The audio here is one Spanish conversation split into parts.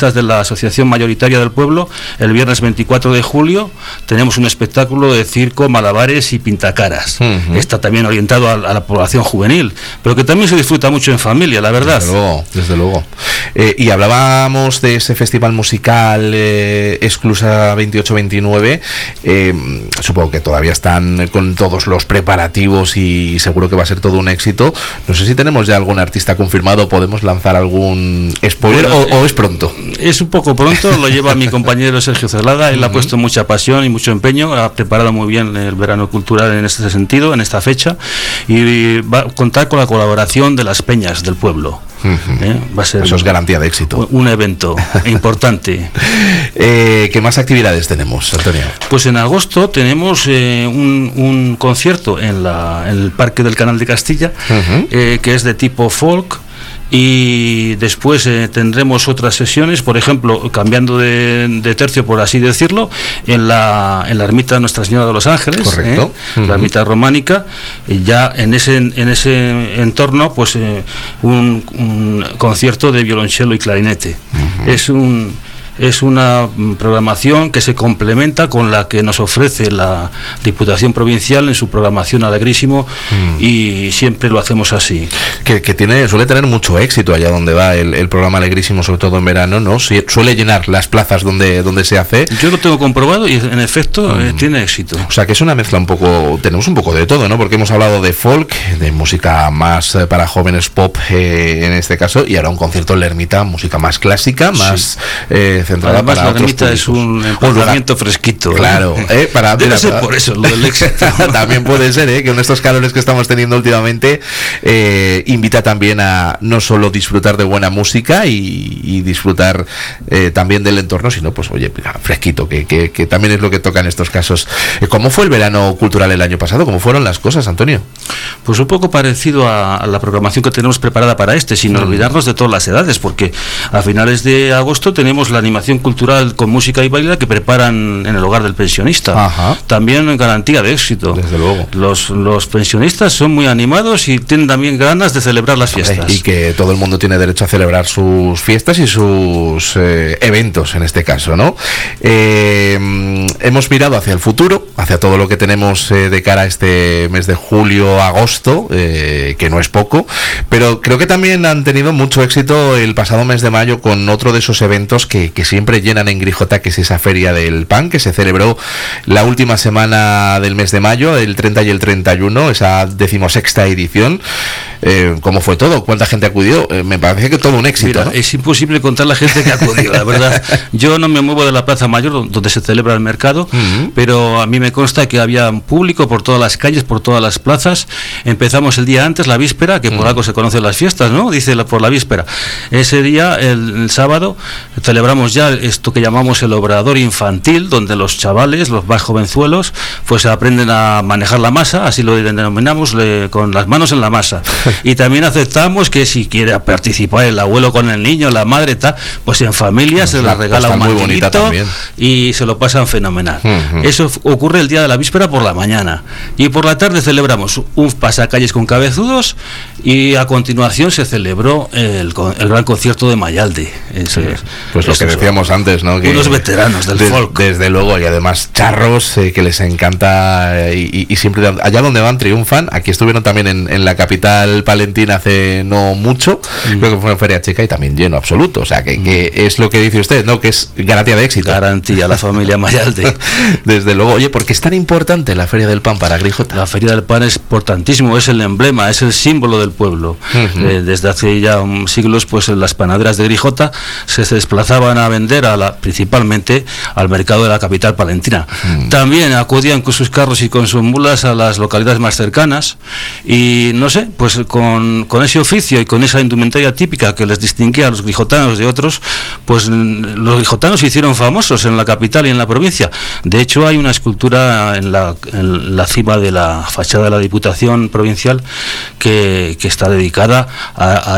fiestas de la Asociación Mayoritaria del Pueblo, el viernes 24 de julio, tenemos un espectáculo de circo, malabares y pintacaras. Está también orientado a la población juvenil, pero que también se disfruta mucho en familia, la verdad. Desde luego. Y hablábamos de ese festival musical Exclusa 28-29. Supongo que todavía están con todos los preparativos y seguro que va a ser todo un éxito. No sé si tenemos ya algún artista confirmado, podemos lanzar algún spoiler. Bueno, o es pronto. Es un poco pronto, lo lleva mi compañero Sergio Celada. Él ha puesto mucha pasión y mucho empeño, ha preparado muy bien el verano cultural en este sentido, en esta fecha, y va a contar con la colaboración de las peñas del pueblo. Va a ser eso es garantía de éxito. Un evento importante. ¿Qué más actividades tenemos, Antonio? Pues en agosto tenemos un concierto en el Parque del Canal de Castilla, que es de tipo folk. Y después tendremos otras sesiones, por ejemplo, cambiando de tercio, por así decirlo, en la ermita de Nuestra Señora de los Ángeles. Correcto. La ermita románica, y ya en ese entorno, pues un concierto de violonchelo y clarinete. Es una programación que se complementa con la que nos ofrece la Diputación Provincial en su programación Alegrísimo, y siempre lo hacemos así. Que suele tener mucho éxito allá donde va el programa Alegrísimo, sobre todo en verano, ¿no? Suele llenar las plazas donde se hace. Yo lo tengo comprobado y en efecto tiene éxito. O sea que es una mezcla tenemos un poco de todo, ¿no? Porque hemos hablado de folk, de música más para jóvenes, pop en este caso, y ahora un concierto en la ermita, música más clásica, más... centrada. Además, para la ermita es un emplazamiento fresquito. Claro, debe ser por eso lo del éxito. También puede ser, que con estos calores que estamos teniendo últimamente, invita también a no solo disfrutar de buena música y disfrutar también del entorno, sino pues oye, fresquito, que también es lo que toca en estos casos. ¿Cómo fue el verano cultural el año pasado? ¿Cómo fueron las cosas, Antonio? Pues un poco parecido a la programación que tenemos preparada para sin olvidarnos de todas las edades, porque a finales de agosto tenemos la animación cultural con música y baile que preparan en el hogar del pensionista. También en garantía de éxito. Desde luego. Los pensionistas son muy animados y tienen también ganas de celebrar las fiestas. Y que todo el mundo tiene derecho a celebrar sus fiestas y sus eventos, en este caso, ¿no? Hemos mirado hacia el futuro, hacia todo lo que tenemos de cara a este mes de julio, agosto, que no es poco, pero creo que también han tenido mucho éxito el pasado mes de mayo con otro de esos eventos que siempre llenan en Grijota, que es esa Feria del Pan, que se celebró la última semana del mes de mayo, el 30 y el 31, esa 16ª edición. ¿Cómo fue todo? ¿Cuánta gente acudió? Me parece que todo un éxito. Mira, ¿no? Es imposible contar la gente que acudió, la verdad. Yo no me muevo de la Plaza Mayor, donde se celebra el mercado, pero a mí me consta que había público por todas las calles, por todas las plazas. Empezamos el día antes, la víspera, que por algo se conocen las fiestas, ¿no? Dice por la víspera. Ese día, el sábado, celebramos ya esto que llamamos el obrador infantil, donde los chavales, los más jovenzuelos, pues aprenden a manejar la masa, así lo denominamos, con las manos en la masa. Y también aceptamos que si quiere participar el abuelo con el niño, la madre, tal, pues en familia se le regala un mantelito y se lo pasan fenomenal. Eso ocurre el día de la víspera por la mañana, y por la tarde celebramos un pasacalles con cabezudos, y a continuación se celebró el gran concierto de Mayalde. Pues lo que decíamos antes, ¿no? Que unos veteranos del folk. Desde luego, y además charros, que les encanta, y siempre allá donde van triunfan. Aquí estuvieron también en la capital palentina hace no mucho, creo que fue en Feria Chica, y también lleno absoluto. O sea, que es lo que dice usted, ¿no? Que es garantía de éxito. Garantía, la familia Mayalde. Desde luego. Oye, ¿por qué es tan importante la Feria del Pan para Grijota? La Feria del Pan es importantísimo, es el emblema, es el símbolo del pueblo. Desde hace ya siglos, pues las panaderas de Grijota se desplazaban a vender principalmente al mercado de la capital palentina. También acudían con sus carros y con sus mulas a las localidades más cercanas, y no sé, pues con ese oficio y con esa indumentaria típica que les distinguía a los grijotanos de otros, pues los grijotanos se hicieron famosos en la capital y en la provincia. De hecho, hay una escultura en la cima de la fachada de la Diputación Provincial que está dedicada a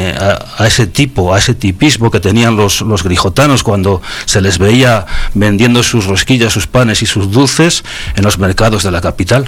ese tipismo que tenían los grijotanos cuando se les veía vendiendo sus rosquillas, sus panes y sus dulces en los mercados de la capital.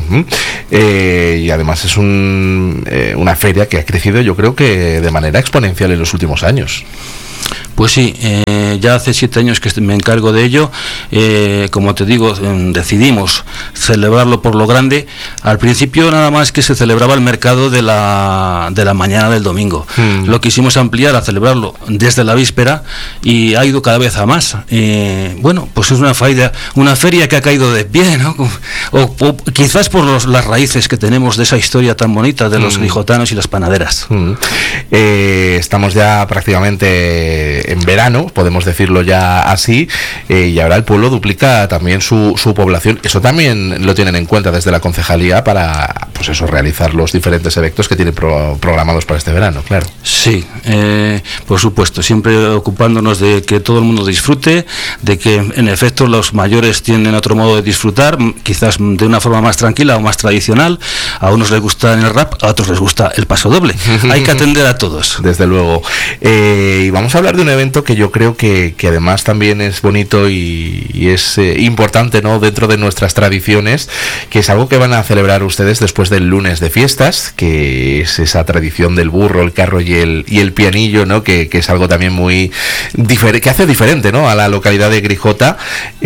Y además es una feria que ha crecido, yo creo que de manera exponencial en los últimos años. Pues sí, ya hace 7 años que me encargo de ello. Como te digo, decidimos celebrarlo por lo grande. Al principio nada más que se celebraba el mercado de la mañana del domingo. Lo quisimos ampliar a celebrarlo desde la víspera y ha ido cada vez a más. Bueno, pues es una feria que ha caído de pie, ¿no? O quizás por las raíces que tenemos de esa historia tan bonita de los grijotanos y las panaderas. Estamos ya prácticamente en verano, podemos decirlo ya así, y ahora el pueblo duplica también su población. Eso también lo tienen en cuenta desde la concejalía para, pues eso, realizar los diferentes eventos que tienen programados para este verano, claro. Sí, por supuesto, siempre ocupándonos de que todo el mundo disfrute, de que en efecto los mayores tienen otro modo de disfrutar, quizás de una forma más tranquila o más tradicional. A unos les gusta el rap, a otros les gusta el paso doble. Hay que atender a todos. Desde luego. Y vamos a hablar de un evento que yo creo que además también es bonito y es importante, ¿no?, dentro de nuestras tradiciones, que es algo que van a celebrar ustedes después del lunes de fiestas, que es esa tradición del burro, el carro y el pianillo, ¿no?, que es algo también muy que hace diferente, ¿no?, a la localidad de Grijota.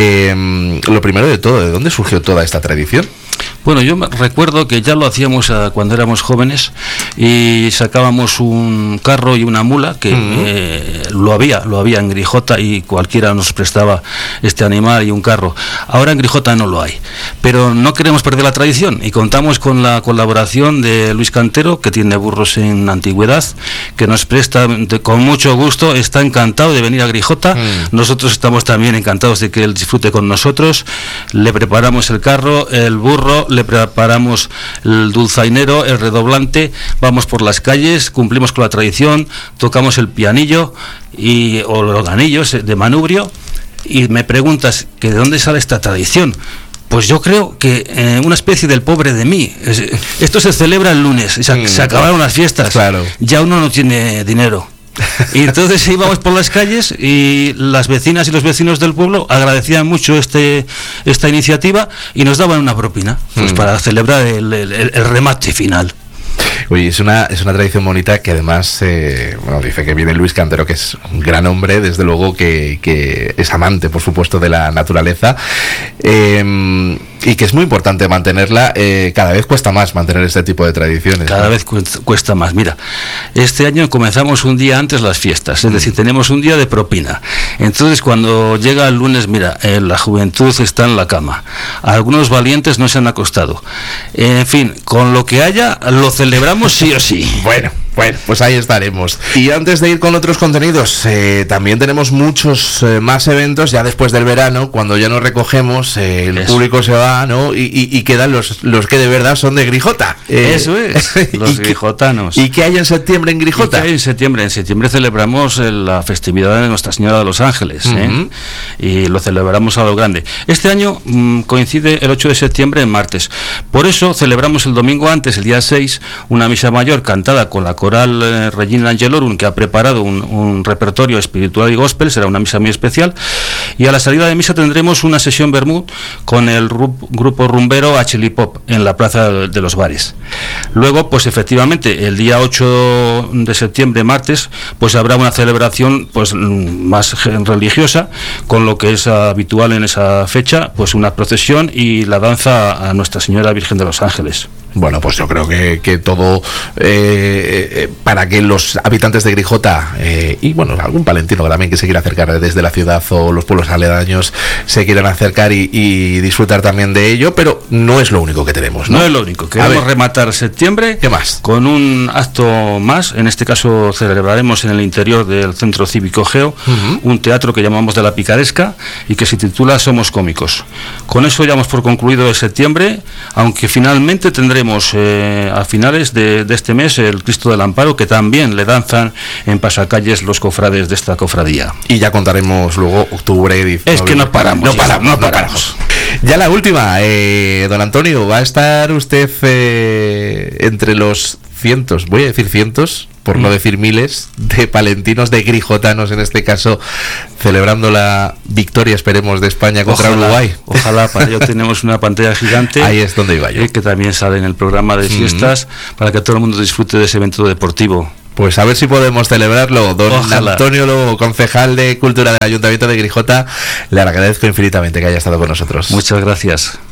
Lo primero de todo, ¿de dónde surgió toda esta tradición? Bueno, yo recuerdo que ya lo hacíamos cuando éramos jóvenes y sacábamos un carro y una mula, que lo había en Grijota y cualquiera nos prestaba este animal y un carro. Ahora en Grijota no lo hay, pero no queremos perder la tradición y contamos con la colaboración de Luis Cantero, que tiene burros en antigüedad, que nos presta con mucho gusto, está encantado de venir a Grijota. Nosotros estamos también encantados de que él disfrute con nosotros. Le preparamos el carro, el burro, le preparamos el dulzainero, el redoblante, vamos por las calles, cumplimos con la tradición, tocamos el pianillo o los organillos de manubrio. Y me preguntas que de dónde sale esta tradición. Pues yo creo que una especie del pobre de mí. Esto se celebra el lunes, se acabaron las fiestas, claro. Ya uno no tiene dinero. Y entonces íbamos por las calles y las vecinas y los vecinos del pueblo agradecían mucho esta iniciativa y nos daban una propina, pues para celebrar el remate final. Oye, es una tradición bonita que además, dice que viene Luis Cantero, que es un gran hombre, desde luego que es amante, por supuesto, de la naturaleza, y que es muy importante mantenerla. Cada vez cuesta más mantener este tipo de tradiciones. Cada vez cuesta más. Mira, este año comenzamos un día antes las fiestas, es decir, tenemos un día de propina. Entonces, cuando llega el lunes, mira, la juventud está en la cama. Algunos valientes no se han acostado. En fin, con lo que haya, lo celebramos sí o sí. Bueno, pues ahí estaremos. Y antes de ir con otros contenidos, también tenemos muchos más eventos ya después del verano, cuando ya nos recogemos, el público se va, ¿no? Y quedan los que de verdad son de Grijota. Eso es, los grijotanos. ¿Y qué hay en septiembre en Grijota? En septiembre celebramos la festividad de Nuestra Señora de los Ángeles, y lo celebramos a lo grande. Este año coincide el 8 de septiembre en martes. Por eso celebramos el domingo antes, el día 6, una misa mayor cantada con la coral Regina Angelorum, que ha preparado un repertorio espiritual y gospel. Será una misa muy especial, y a la salida de misa tendremos una sesión vermut con el grupo rumbero Achilipop en la Plaza de los Bares. Luego, pues efectivamente, el día 8 de septiembre, martes, pues habrá una celebración pues más religiosa, con lo que es habitual en esa fecha, pues una procesión y la danza a Nuestra Señora Virgen de los Ángeles. Bueno, pues yo creo que todo para que los habitantes de Grijota y bueno, algún palentino también que se quiera acercar desde la ciudad o los pueblos aledaños se quieran acercar y disfrutar también de ello, pero no es lo único que tenemos, ¿no? No es lo único. Queremos rematar septiembre. ¿Qué más? Con un acto más. En este caso celebraremos en el interior del Centro Cívico Geo un teatro que llamamos de la Picaresca y que se titula Somos Cómicos. Con eso ya hemos por concluido el septiembre, aunque finalmente tendremos a finales de este mes el Cristo del Amparo, que también le danzan en pasacalles los cofrades de esta cofradía. Y ya contaremos luego octubre, diciembre. Es que no paramos. No paramos. Ya la última, don Antonio, ¿va a estar usted entre los cientos, voy a decir cientos, por no decir miles, de palentinos, de grijotanos en este caso, celebrando la victoria, esperemos, de España contra Uruguay? Ojalá, para ello tenemos una pantalla gigante. Ahí es donde iba yo. Que también sale en el programa de fiestas, para que todo el mundo disfrute de ese evento deportivo. Pues a ver si podemos celebrarlo. Don Ojalá. Antonio Lobo, concejal de Cultura del Ayuntamiento de Grijota, le agradezco infinitamente que haya estado con nosotros. Muchas gracias.